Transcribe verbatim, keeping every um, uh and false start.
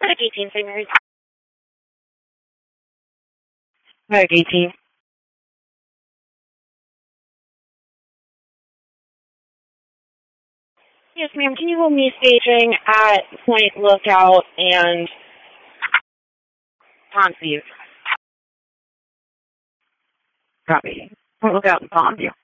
Medic eighteen, Saint Mary's. Medic eighteen. Yes, ma'am. Can you hold me staging at Point Lookout and Pondview? Copy. Point Lookout and Pondview.